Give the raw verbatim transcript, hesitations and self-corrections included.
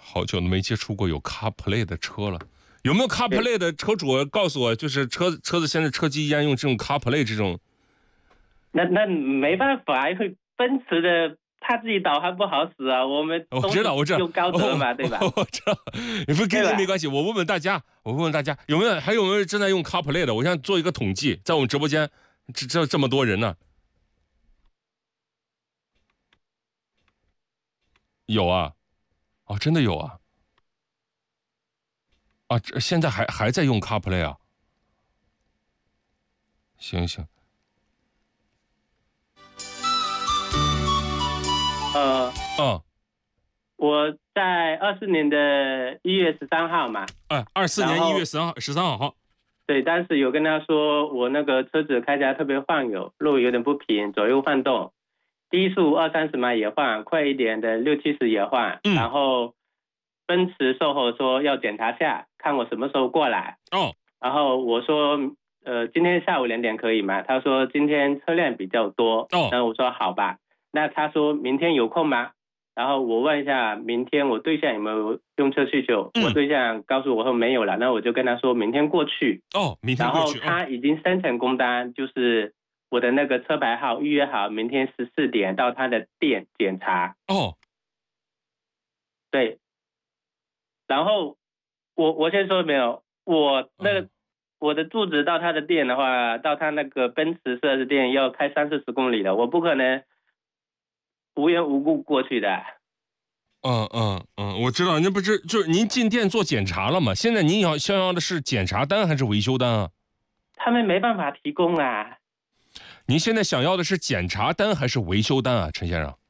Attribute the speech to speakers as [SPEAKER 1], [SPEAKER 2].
[SPEAKER 1] 好久都没接触过有 CarPlay 的车了。有没有 CarPlay 的车主告诉我，就是车车子现在车机依然用这种 CarPlay 这种？
[SPEAKER 2] 那那没办法，因为奔驰的他自己导航不好使啊。我们
[SPEAKER 1] 我知道，我知道，
[SPEAKER 2] 用高德嘛，
[SPEAKER 1] 哦、
[SPEAKER 2] 对吧？
[SPEAKER 1] 我知道，你不跟你没关系。我问问大家，我问问大家，有没有还有没有正在用 CarPlay 的？我现在做一个统计，在我们直播间，这这这么多人呢。有啊，哦，真的有啊，啊，这现在还还在用 CarPlay 啊？行行，
[SPEAKER 2] 呃，
[SPEAKER 1] 嗯，
[SPEAKER 2] 我在二四年的一月十三号嘛，
[SPEAKER 1] 哎，二四年一月十号十三号，好，
[SPEAKER 2] 对，当时有跟他说，我那个车子开起来特别晃悠，路有点不平，左右晃动，低速二三十码也晃，快一点的六七十也晃，
[SPEAKER 1] 嗯，
[SPEAKER 2] 然后奔驰售后说要检查下，看我什么时候过来。
[SPEAKER 1] 哦，
[SPEAKER 2] 然后我说，呃，今天下午两点可以吗？他说今天车辆比较多。
[SPEAKER 1] 哦，
[SPEAKER 2] 然后我说好吧。那他说明天有空吗？然后我问一下，明天我对象有没有用车需求？
[SPEAKER 1] 嗯、
[SPEAKER 2] 我对象告诉我说没有了，那我就跟他说明天过去。
[SPEAKER 1] 哦，明天过去。
[SPEAKER 2] 然后他已经生成工单，就是我的那个车牌号预约好，明天十四点到他的店检查。
[SPEAKER 1] 哦，
[SPEAKER 2] 对。然后我我先说没有，我那个、嗯、我的住址到他的店的话，到他那个奔驰四 S店要开三四十公里的，我不可能无缘无故过去的。
[SPEAKER 1] 嗯嗯嗯，我知道，那不是就是您进店做检查了吗？现在您要想要的是检查单还是维修单啊？
[SPEAKER 2] 他们没办法提供啊。
[SPEAKER 1] 您现在想要的是检查单还是维修单啊，陈先生？